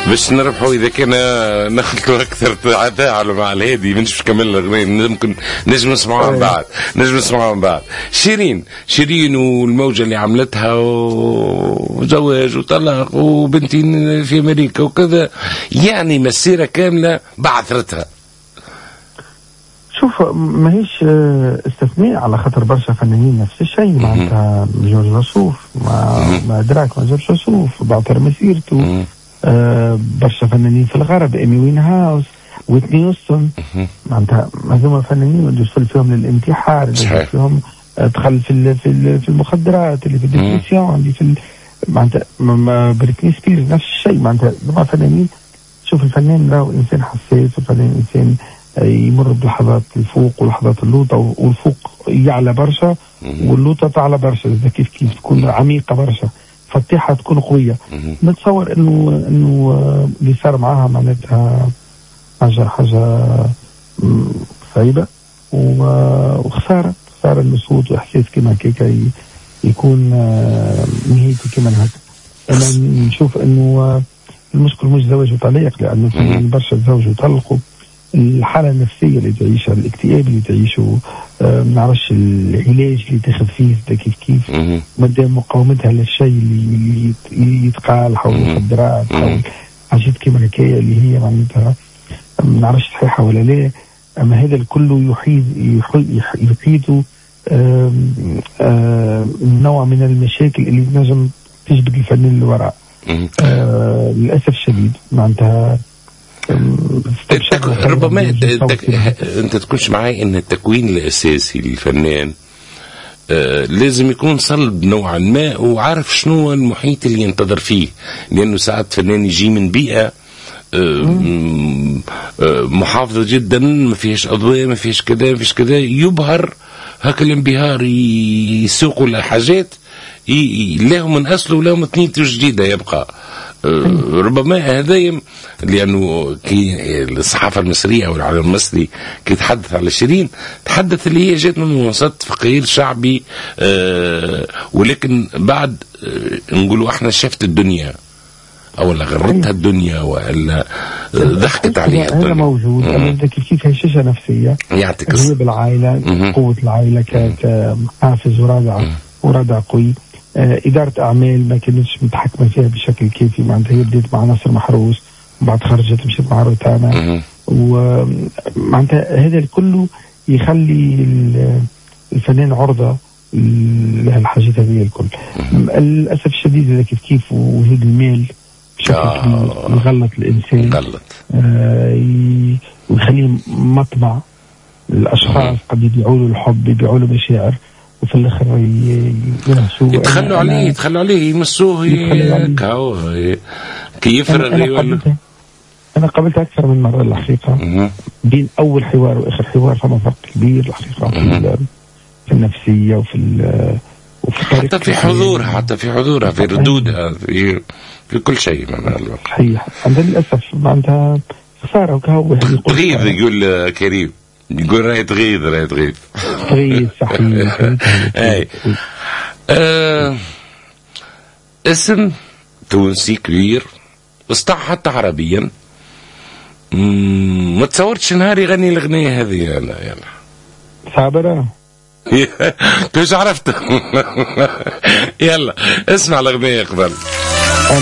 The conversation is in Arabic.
باش نربحوا اذا كان ناخذوا اكثر تفاعل مع الهادي مش نكمل الاغنيه. ممكن نجم نسمعوها من بعد. شيرين والموجه اللي عملتها وزواج وطلاق وبنتين في امريكا وكذا، يعني مسيره كامله بعثرتها. شوف ماهيش استثناء، على خاطر برشا فنانين نفس الشيء. معناتها جورج وسوف ما دراك ما جورج وسوف بعثر مسيرته. برشا فنانين في الغرب، ايمي وين هاوس، ويتني هيوستن، معناتها هذوما فنانين اللي وصل فيهم للانتحار، اللي فيهم دخل في المخدرات، اللي في الديبرسيون، اللي في معناتها بريتني سبيرز نفس الشيء. معناتها هذوما فنانين. شوف الفنان راهو انسان حساس، الفنان انسان يمر بلحظات الفوق ولحظات اللوطه، والفوق يعلى برشا واللوطه تعلى برشا، كيف تكون عميقه برشا، فتحها تكون قويه. نتصور انه اللي صار معاها معناتها حاجه صعيبه وخساره الصوت واحساس كما هكاك يكون نهايته كما هكا. انا نشوف انه المشكل مش زواج وطلاق، لانه في برشا تزوجوا وطلقوا. الحاله النفسيه اللي تعيشها، الاكتئاب اللي تعيشه، ما نعرفش العلاج اللي تاخذ فيه كيف مادام مقاومتها للشيء اللي يتقال حول المخدرات حول حاجات كيما هكايا اللي هي معناتها ما نعرفش صحيحه ولا لا. اما هذا الكل يحيط نوع من المشاكل اللي نجم تجبد الفنان اللي وراء. للاسف الشديد معناتها ربما انت تكونش معي ان التكوين الاساسي للفنان لازم يكون صلب نوعا ما وعارف شنو المحيط اللي ينتظر فيه، لانه ساعات فنان يجي من بيئه محافظه جدا، ما فيهاش اضواء، ما فيهاش كذا يبهر هكا الانبهار، يسوقوا لحاجات لهم من اصله ولهم تنيته جديده يبقى. ربما هذا لأنه الصحافة المصرية والعالم المصري كي يتحدث على شيرين تحدث اللي هي جات من وسط فقير شعبي، ولكن بعد نقولوا احنا شفت الدنيا أو غرتها الدنيا ولا ضحكت عليها الدنيا. هذا موجود. كيف هشاشة نفسية يعطيك هي بالعائلة، قوة العائلة كحافز ورادع قوي. إدارة أعمال ما كانتش متحكمة فيها بشكل كافي. معناتها هي بدأت مع ناصر محروس وبعد خرجت مشيت مع روتانا، ومعناتها هذا الكل يخلي الفنان عرضة لهالحاجات هذه الكل. للأسف الشديد إذا كيف وجود المال بشكل يغلط الإنسان، ويخليه مطمع. الأشخاص قد يبيعوا له الحب، يبيعوا له مشاعر، وفي الاخر يتخلوا عليه يمسوه كي يفرغ. انا قابلت اكثر من مره الحقيقه بين اول حوار واخر حوار، فما فرق كبير الحقيقه في النفسيه وفي حتى في حضورها في ردودها في كل شيء. صحيح. عندها للاسف عندها خساره وكهو غيظ. يقول كريم يقول راهي تغيظ صحيح. اي اسم تونسي كبير واستطاع حتى عربيا. ما تصورتش نهار يغني الاغنيه هذه. يلا صابره كيفاش عرفت؟ يلا اسمع الاغنيه قبل.